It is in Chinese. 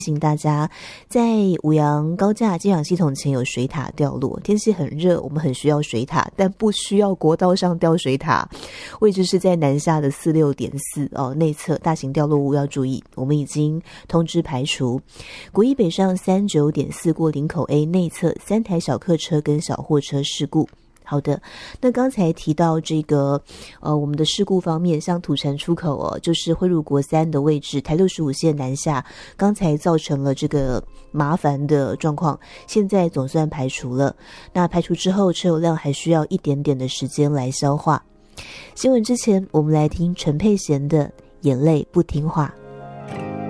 提醒大家，在五羊高架接壤系统前有水塔掉落，天气很热，我们很需要水塔，但不需要国道上掉水塔。位置是在南下的46.4内侧，大型掉落物要注意，我们已经通知排除。国一北上39.4过林口 A 内侧3台小客车跟小货车事故。好的，那刚才提到这个我们的事故方面，像土城出口就是汇入国3的位置，台65线南下，刚才造成了这个麻烦的状况，现在总算排除了。那排除之后，车流量还需要一点点的时间来消化。新闻之前，我们来听陈佩娴的《眼泪不听话》。